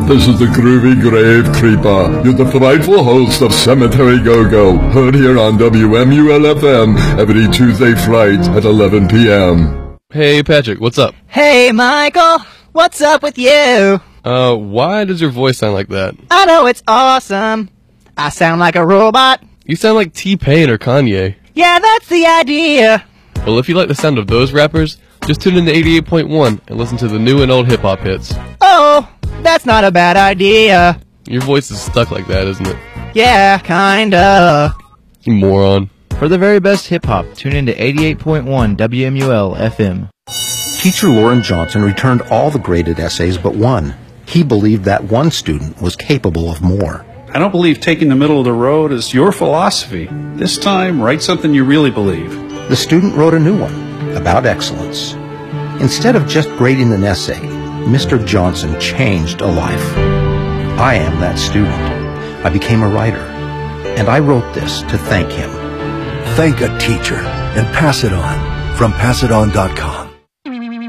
This is the Groovy Grave Creeper. You're the frightful host of Cemetery Go-Go, heard here on WMUL-FM every Tuesday fright at 11 p.m. Hey, Patrick, what's up? Hey, Michael, what's up with you? Why does your voice sound like that? I know it's awesome. I sound like a robot. You sound like T-Pain or Kanye. Yeah, that's the idea. Well, if you like the sound of those rappers, just tune in to 88.1 and listen to the new and old hip-hop hits. Oh, that's not a bad idea. Your voice is stuck like that, isn't it? Yeah, kinda. You moron. For the very best hip-hop, tune in to 88.1 WMUL FM. Teacher Lauren Johnson returned all the graded essays but one. He believed that one student was capable of more. I don't believe taking the middle of the road is your philosophy. This time, write something you really believe. The student wrote a new one about excellence. Instead of just grading an essay, Mr. Johnson changed a life. I am that student. I became a writer, and I wrote this to thank him. Thank a teacher and pass it on from PassItOn.com.